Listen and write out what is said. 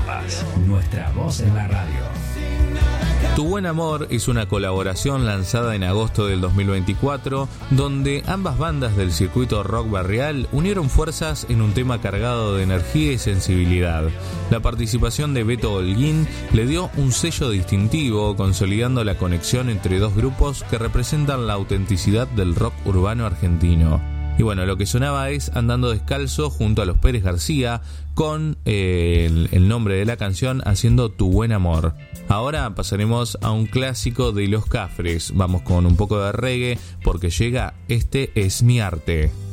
Ambas, nuestra voz en la radio. Tu Buen Amor es una colaboración lanzada en agosto del 2024, donde ambas bandas del circuito rock barrial unieron fuerzas en un tema cargado de energía y sensibilidad. La participación de Beto Holguín le dio un sello distintivo, consolidando la conexión entre dos grupos que representan la autenticidad del rock urbano argentino. Y bueno, lo que sonaba es Andando Descalzo junto a los Pérez García, con el nombre de la canción haciendo Tu Buen Amor. Ahora pasaremos a un clásico de Los Cafres. Vamos con un poco de reggae porque llega Este es mi arte.